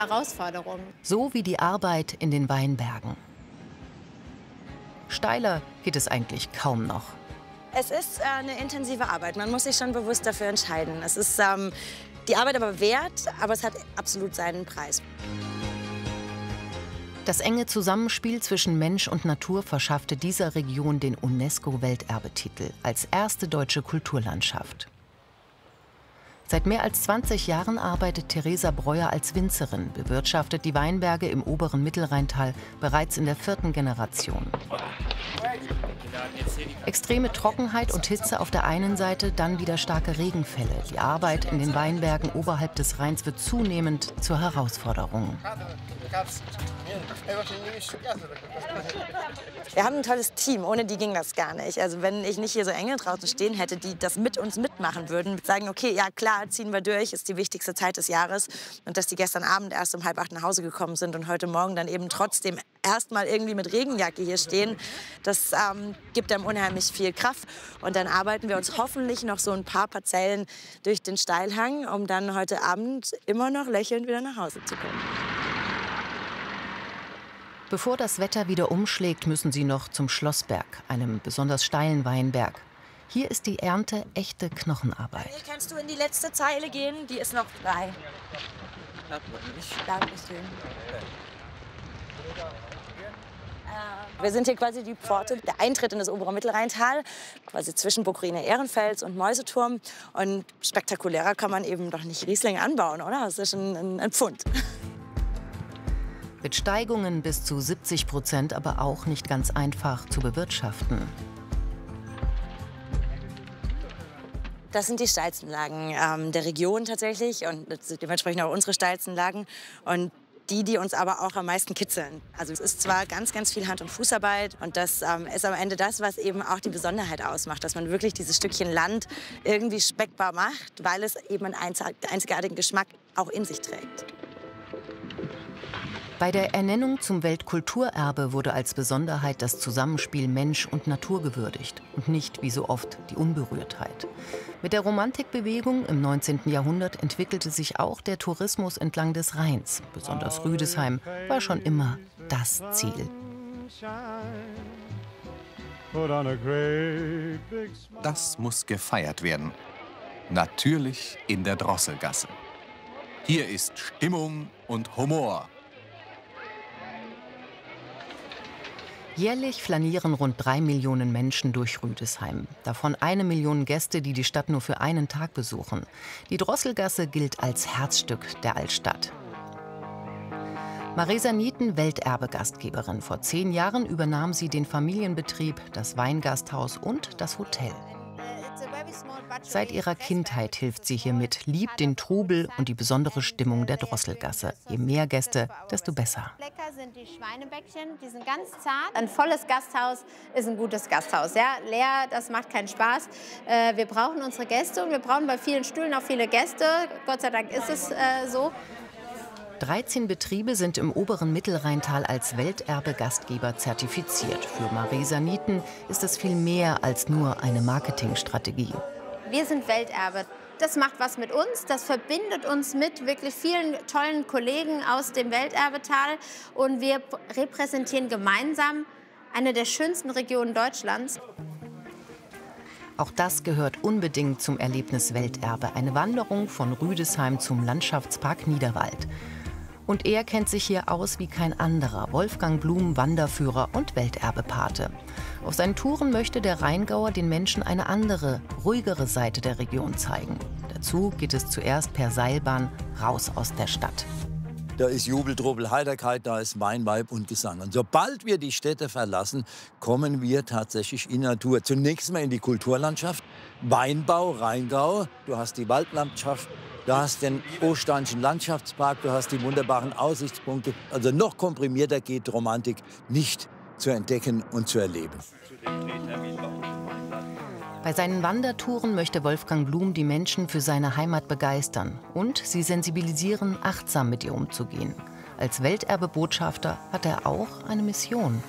Herausforderung. So wie die Arbeit in den Weinbergen. Steiler geht es eigentlich kaum noch. Es ist eine intensive Arbeit. Man muss sich schon bewusst dafür entscheiden. Es ist die Arbeit aber wert, aber es hat absolut seinen Preis. Das enge Zusammenspiel zwischen Mensch und Natur verschaffte dieser Region den UNESCO-Welterbetitel als erste deutsche Kulturlandschaft. Seit mehr als 20 Jahren arbeitet Theresa Breuer als Winzerin, bewirtschaftet die Weinberge im oberen Mittelrheintal bereits in der 4. Generation. Extreme Trockenheit und Hitze auf der einen Seite, dann wieder starke Regenfälle. Die Arbeit in den Weinbergen oberhalb des Rheins wird zunehmend zur Herausforderung. Wir haben ein tolles Team, ohne die ging das gar nicht. Also wenn ich nicht hier so Engel draußen stehen hätte, die das mit uns mitmachen würden, sagen, okay, ja klar, ziehen wir durch, ist die wichtigste Zeit des Jahres. Und dass die gestern Abend erst um 7:30 nach Hause gekommen sind und heute Morgen dann eben trotzdem erst mal irgendwie mit Regenjacke hier stehen, das gibt einem unheimlich viel Kraft. Und dann arbeiten wir uns hoffentlich noch so ein paar Parzellen durch den Steilhang, um dann heute Abend immer noch lächelnd wieder nach Hause zu kommen. Bevor das Wetter wieder umschlägt, müssen sie noch zum Schlossberg, einem besonders steilen Weinberg. Hier ist die Ernte echte Knochenarbeit. Hier kannst du in die letzte Zeile gehen, die ist noch frei. Dankeschön. Wir sind hier quasi die Pforte, der Eintritt in das obere Mittelrheintal, quasi zwischen Burgrine Ehrenfels und Mäuseturm. Und spektakulärer kann man eben doch nicht Riesling anbauen, oder? Das ist schon ein Pfund. Mit Steigungen bis zu 70%, aber auch nicht ganz einfach zu bewirtschaften. Das sind die steilsten Lagen der Region tatsächlich und dementsprechend auch unsere steilsten Lagen. Und die uns aber auch am meisten kitzeln. Also es ist zwar ganz, ganz viel Hand- und Fußarbeit und das ist am Ende das, was eben auch die Besonderheit ausmacht, dass man wirklich dieses Stückchen Land irgendwie speckbar macht, weil es eben einen einzigartigen Geschmack auch in sich trägt. Bei der Ernennung zum Weltkulturerbe wurde als Besonderheit das Zusammenspiel Mensch und Natur gewürdigt und nicht, wie so oft, die Unberührtheit. Mit der Romantikbewegung im 19. Jahrhundert entwickelte sich auch der Tourismus entlang des Rheins. Besonders Rüdesheim war schon immer das Ziel. Das muss gefeiert werden. Natürlich in der Drosselgasse. Hier ist Stimmung und Humor. Jährlich flanieren rund 3 Millionen Menschen durch Rüdesheim. Davon 1 Million Gäste, die die Stadt nur für einen Tag besuchen. Die Drosselgasse gilt als Herzstück der Altstadt. Maresa Nieten, Welterbe-Gastgeberin. Vor 10 Jahren übernahm sie den Familienbetrieb, das Weingasthaus und das Hotel. Seit ihrer Kindheit hilft sie hier mit, liebt den Trubel und die besondere Stimmung der Drosselgasse. Je mehr Gäste, desto besser. Lecker sind die Schweinebäckchen, die sind ganz zart. Ein volles Gasthaus ist ein gutes Gasthaus. Ja, leer, das macht keinen Spaß. Wir brauchen unsere Gäste und wir brauchen bei vielen Stühlen auch viele Gäste. Gott sei Dank ist es so. 13 Betriebe sind im oberen Mittelrheintal als Welterbe-Gastgeber zertifiziert. Für Maresa Nieten ist es viel mehr als nur eine Marketingstrategie. Wir sind Welterbe. Das macht was mit uns, das verbindet uns mit wirklich vielen tollen Kollegen aus dem Welterbetal. Und wir repräsentieren gemeinsam eine der schönsten Regionen Deutschlands. Auch das gehört unbedingt zum Erlebnis Welterbe. Eine Wanderung von Rüdesheim zum Landschaftspark Niederwald. Und er kennt sich hier aus wie kein anderer. Wolfgang Blum, Wanderführer und Welterbepate. Auf seinen Touren möchte der Rheingauer den Menschen eine andere, ruhigere Seite der Region zeigen. Dazu geht es zuerst per Seilbahn raus aus der Stadt. Da ist Jubel, Trubel, Heiterkeit, da ist Wein, Weib und Gesang. Und sobald wir die Städte verlassen, kommen wir tatsächlich in Natur. Zunächst mal in die Kulturlandschaft. Weinbau, Rheingau, du hast die Waldlandschaft, du hast den Oststeinischen Landschaftspark, du hast die wunderbaren Aussichtspunkte. Also noch komprimierter geht Romantik nicht zu entdecken und zu erleben. Bei seinen Wandertouren möchte Wolfgang Blum die Menschen für seine Heimat begeistern und sie sensibilisieren, achtsam mit ihr umzugehen. Als Welterbebotschafter hat er auch eine Mission.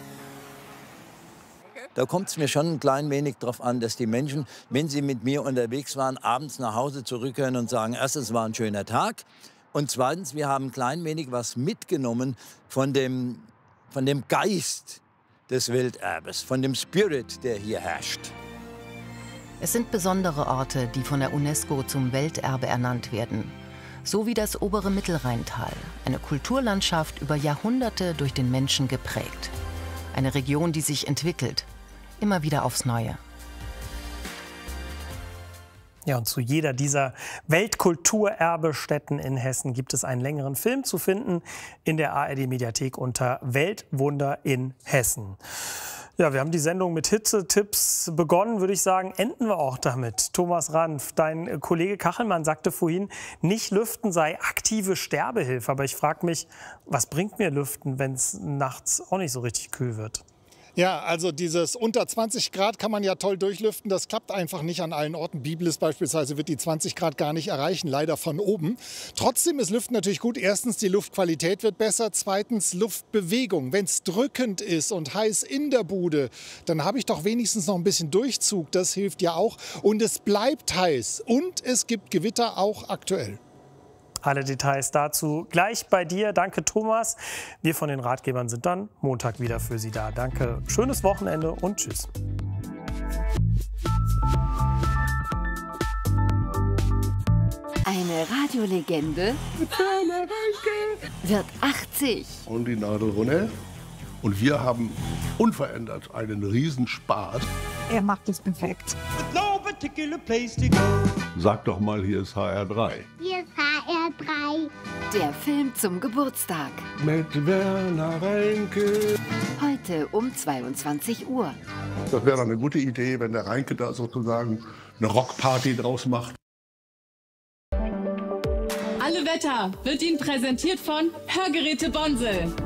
Da kommt es mir schon ein klein wenig darauf an, dass die Menschen, wenn sie mit mir unterwegs waren, abends nach Hause zurückkehren und sagen, erstens war ein schöner Tag, Und zweitens, wir haben ein klein wenig was mitgenommen von dem Geist des Welterbes, von dem Spirit, der hier herrscht. Es sind besondere Orte, die von der UNESCO zum Welterbe ernannt werden. So wie das obere Mittelrheintal, eine Kulturlandschaft über Jahrhunderte durch den Menschen geprägt. Eine Region, die sich entwickelt, immer wieder aufs Neue. Ja, und zu jeder dieser Weltkulturerbestätten in Hessen gibt es einen längeren Film zu finden in der ARD-Mediathek unter Weltwunder in Hessen. Ja, wir haben die Sendung mit Hitze-Tipps begonnen, würde ich sagen, enden wir auch damit. Thomas Ranf, dein Kollege Kachelmann sagte vorhin, nicht lüften sei aktive Sterbehilfe. Aber ich frage mich, was bringt mir Lüften, wenn es nachts auch nicht so richtig kühl wird? Ja, also dieses unter 20 Grad kann man ja toll durchlüften. Das klappt einfach nicht an allen Orten. Biblis beispielsweise wird die 20 Grad gar nicht erreichen, leider von oben. Trotzdem ist Lüften natürlich gut. Erstens, die Luftqualität wird besser. Zweitens, Luftbewegung. Wenn es drückend ist und heiß in der Bude, dann habe ich doch wenigstens noch ein bisschen Durchzug. Das hilft ja auch. Und es bleibt heiß. Und es gibt Gewitter auch aktuell. Alle Details dazu gleich bei dir. Danke, Thomas. Wir von den Ratgebern sind dann Montag wieder für Sie da. Danke, schönes Wochenende und tschüss. Eine Radiolegende wird 80. Und die Nadel runter. Und wir haben unverändert einen Riesenspaß. Er macht es perfekt. Sag doch mal, hier ist HR3. Hier ist HR3. Der Film zum Geburtstag. Mit Werner Reinke. Heute um 22 Uhr. Das wäre eine gute Idee, wenn der Reinke da sozusagen eine Rockparty draus macht. Alle Wetter wird Ihnen präsentiert von Hörgeräte Bonsel.